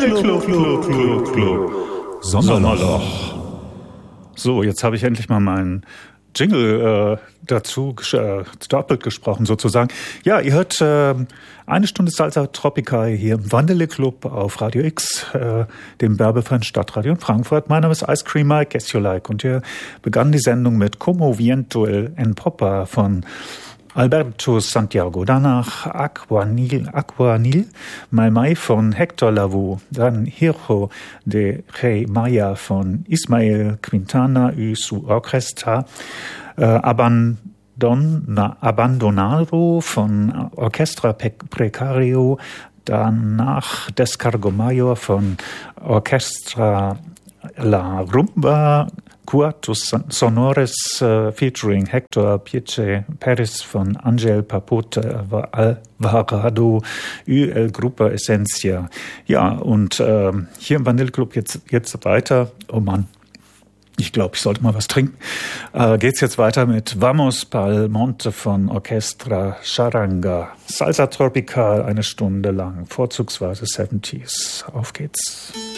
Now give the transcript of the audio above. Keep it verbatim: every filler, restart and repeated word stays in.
Vanilleclub, Club, Club, Club. Sommerloch. So, jetzt habe ich endlich mal meinen Jingle äh, dazu äh, doppelt gesprochen sozusagen. Ja, ihr hört äh, eine Stunde Salsa Tropical hier im Vanilleclub auf Radio X, äh, dem werbefreien Stadtradio in Frankfurt. Mein Name ist Ice Cream Mike, Guess You Like. Und hier begann die Sendung mit Como Viento en Popa von Alberto Santiago, danach Aquanil, Aquanil, Mai Mai von Hector Lavoe, dann Hijo de Rey Maya von Ismael Quintana y su Orquesta, äh, Abandon, Abandonado von Orchestra Precario, danach Descargo Mayor von Orchestra La Rumba, Cuartos Sonores uh, featuring Hector Pieche Perez von Angel Papote Alvarado y el Grupo Esencia. Ja, und äh, hier im Vanilleclub jetzt, jetzt weiter. Oh Mann, ich glaube, ich sollte mal was trinken. Äh, geht's jetzt weiter mit Vamos pa'l Monte von Orchestra Charanga. Salsa Tropical, eine Stunde lang, vorzugsweise siebziger. Auf geht's.